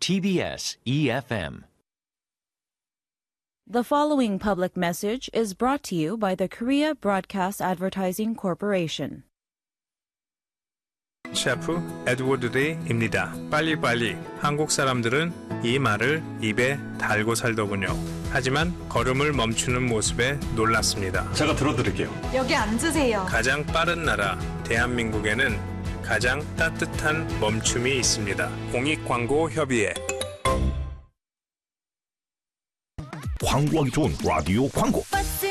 TBS EFM. The following public message is brought to you by the Korea Broadcast Advertising Corporation. 셰프 에드워드 데이입니다. 빨리빨리. 한국 사람들은 이 말을 입에 달고 살더군요. 하지만 걸음을 멈추는 모습에 놀랐습니다. 제가 들어드릴게요. 여기 앉으세요. 가장 빠른 나라 대한민국에는 가장 따뜻한 멈춤이 있습니다. 공익광고협의회. 광고하기 좋은 라디오 광고. 버스